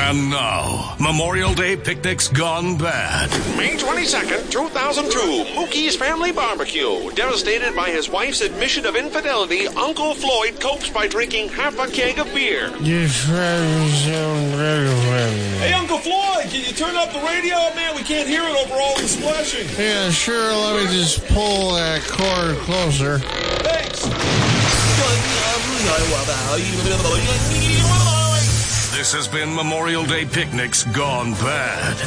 And now, Memorial Day picnics gone bad. May 22nd, 2002, Mookie's Family Barbecue. Devastated by his wife's admission of infidelity, Uncle Floyd copes by drinking half a keg of beer. Hey, Uncle Floyd, can you turn up the radio? Man, we can't hear it over all the splashing. Yeah, sure. Let me just pull that cord closer. Thanks. This has been Memorial Day picnics gone bad.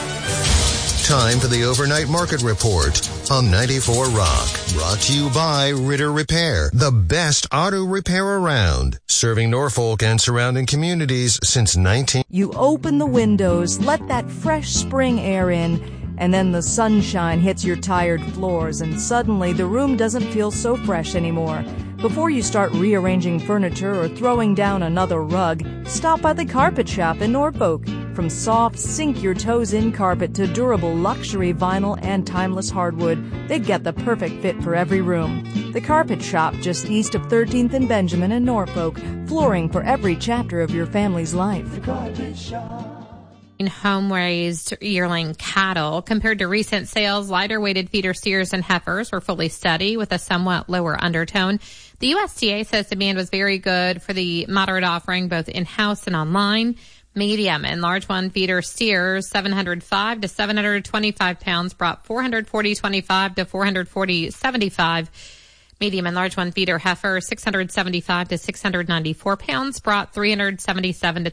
Time for the overnight market report on 94 Rock. Brought to you by Ritter Repair, the best auto repair around. Serving Norfolk and surrounding communities since 19... You open the windows, let that fresh spring air in, and then the sunshine hits your tired floors, and suddenly the room doesn't feel so fresh anymore. Before you start rearranging furniture or throwing down another rug, stop by the Carpet Shop in Norfolk. From soft, sink-your-toes-in carpet to durable luxury vinyl and timeless hardwood, they've got the perfect fit for every room. The Carpet Shop, just east of 13th and Benjamin in Norfolk, flooring for every chapter of your family's life. The Carpet Shop. Home-raised yearling cattle. Compared to recent sales, lighter-weighted feeder steers and heifers were fully steady with a somewhat lower undertone. The USDA says demand was very good for the moderate offering both in-house and online. Medium and large one feeder steers, 705 to 725 pounds, brought 440.25 to 440.75. Medium and large one feeder heifer, 675 to 694 pounds, brought 377 to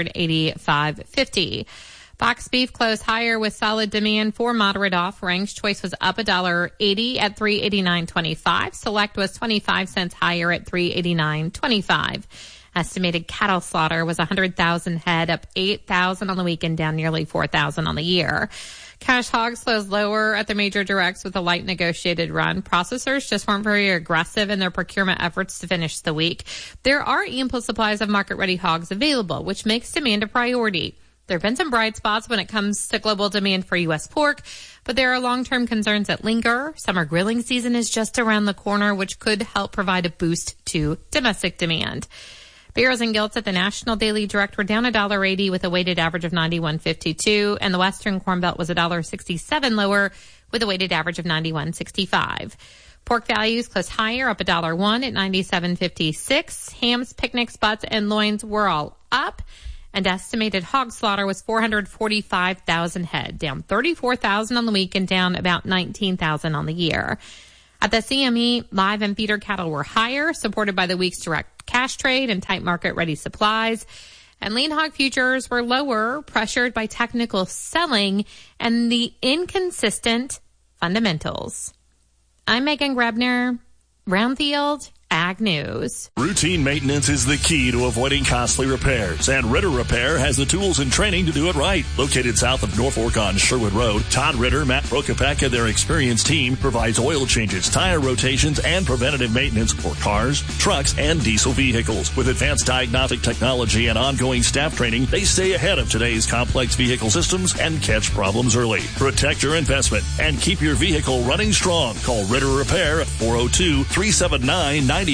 385.50. Box beef closed higher with solid demand for moderate offerings. Choice was up $1.80 at $389.25. Select was 25 cents higher at $389.25. Estimated cattle slaughter was 100,000 head, up 8,000 on the weekend, down nearly 4,000 on the year. Cash hogs closed lower at the major directs with a light negotiated run. Processors just weren't very aggressive in their procurement efforts to finish the week. There are ample supplies of market-ready hogs available, which makes demand a priority. There have been some bright spots when it comes to global demand for U.S. pork, but there are long-term concerns that linger. Summer grilling season is just around the corner, which could help provide a boost to domestic demand. Barrels and gilts at the National Daily Direct were down $1.80 with a weighted average of 91.52, and the Western Corn Belt was $1.67 lower with a weighted average of 91.65. Pork values closed higher, up $1.01 at 97.56. Hams, picnics, butts, and loins were all up, and estimated hog slaughter was 445,000 head, down 34,000 on the week and down about 19,000 on the year. At the CME, live and feeder cattle were higher, supported by the week's direct cash trade and tight market-ready supplies. And lean hog futures were lower, pressured by technical selling and the inconsistent fundamentals. I'm Megan Grebner, Brownfield Ag News. Routine maintenance is the key to avoiding costly repairs, and Ritter Repair has the tools and training to do it right. Located south of Norfolk on Sherwood Road, Todd Ritter, Matt Prokopek, and their experienced team provides oil changes, tire rotations, and preventative maintenance for cars, trucks, and diesel vehicles. With advanced diagnostic technology and ongoing staff training, they stay ahead of today's complex vehicle systems and catch problems early. Protect your investment and keep your vehicle running strong. Call Ritter Repair at 402-379-9624.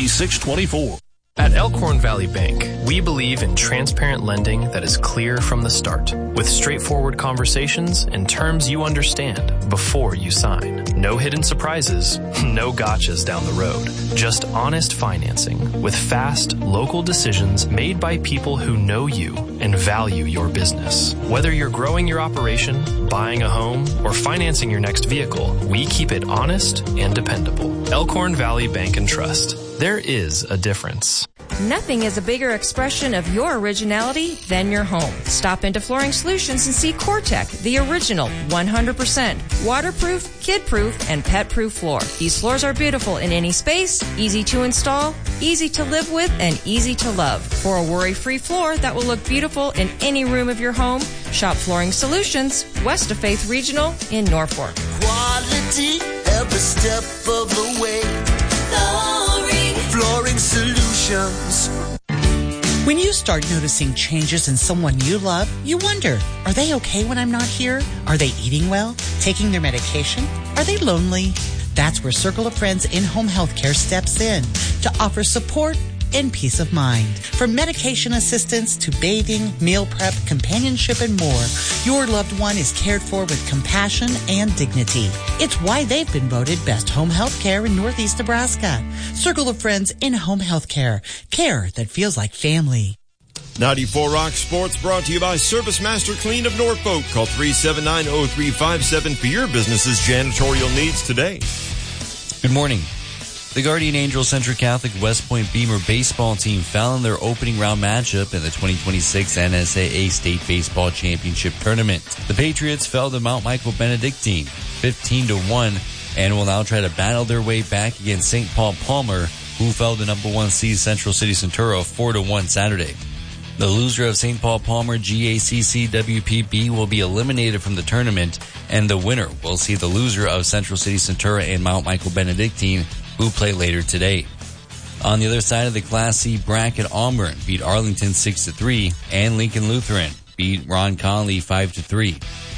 At Elkhorn Valley Bank, we believe in transparent lending that is clear from the start, with straightforward conversations and terms you understand before you sign. No hidden surprises, no gotchas down the road. Just honest financing with fast, local decisions made by people who know you and value your business. Whether you're growing your operation, buying a home, or financing your next vehicle, we keep it honest and dependable. Elkhorn Valley Bank and Trust. There is a difference. Nothing is a bigger expression of your originality than your home. Stop into Flooring Solutions and see CoreTech, the original 100% waterproof, kid-proof, and pet-proof floor. These floors are beautiful in any space, easy to install, easy to live with, and easy to love. For a worry-free floor that will look beautiful in any room of your home, shop Flooring Solutions, west of Faith Regional in Norfolk. Quality every step of the way. Flooring Solutions. When you start noticing changes in someone you love, you wonder, are they okay when I'm not here? Are they eating well? Taking their medication? Are they lonely? That's where Circle of Friends in-home healthcare steps in to offer support, and peace of mind. From medication assistance to bathing, meal prep, companionship, and more, your loved one is cared for with compassion and dignity. It's why they've been voted Best Home Health Care in Northeast Nebraska. Circle of Friends in-home health care. Care that feels like family. 94 Rock Sports brought to you by Service Master Clean of Norfolk. Call 379-0357 for your business's janitorial needs today. Good morning. The Guardian Angel Central Catholic West Point Beamer baseball team fell in their opening round matchup in the 2026 NSAA State Baseball Championship Tournament. The Patriots fell to Mount Michael Benedictine 15-1 and will now try to battle their way back against St. Paul Palmer, who fell to number 1 seed Central City Centura 4-1 Saturday. The loser of St. Paul Palmer GACC WPB will be eliminated from the tournament, and the winner will see the loser of Central City Centura and Mount Michael Benedictine, who play later today. On the other side of the Class C bracket, Auburn beat Arlington 6-3, and Lincoln Lutheran beat Ron Conley 5-3.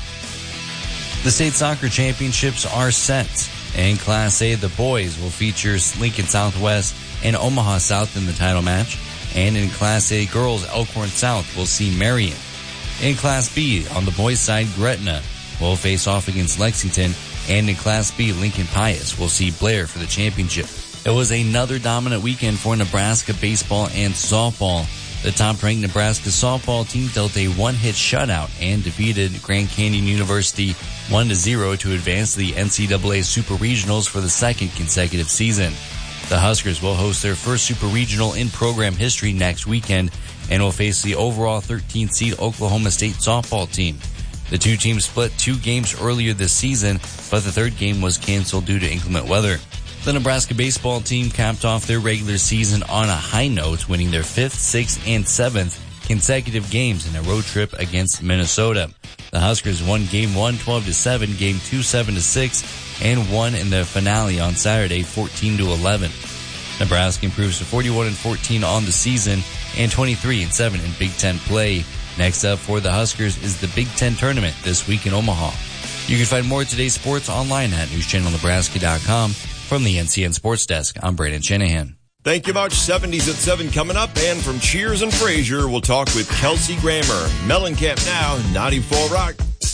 The state soccer championships are set. In Class A, the boys will feature Lincoln Southwest and Omaha South in the title match. And in Class A girls, Elkhorn South will see Marion. In Class B, on the boys' side, Gretna will face off against Lexington. And in Class B, Lincoln Pius will see Blair for the championship. It was another dominant weekend for Nebraska baseball and softball. The top-ranked Nebraska softball team dealt a one-hit shutout and defeated Grand Canyon University 1-0 to advance to the NCAA Super Regionals for the second consecutive season. The Huskers will host their first Super Regional in program history next weekend and will face the overall 13th seed Oklahoma State softball team. The two teams split 2 games earlier this season, but the third game was canceled due to inclement weather. The Nebraska baseball team capped off their regular season on a high note, winning their 5th, 6th, and 7th consecutive games in a road trip against Minnesota. The Huskers won Game 1 12-7, Game 2 7-6, and won in the finale on Saturday 14-11. Nebraska improves to 41-14 on the season and 23-7 in Big Ten play. Next up for the Huskers is the Big Ten tournament this week in Omaha. You can find more of today's sports online at newschannelnebraska.com. From the NCN Sports Desk, I'm Brandon Shanahan. Thank you much. 70s at 7 coming up. And from Cheers and Fraser, we'll talk with Kelsey Grammer. Mellencamp now, 94 Rock.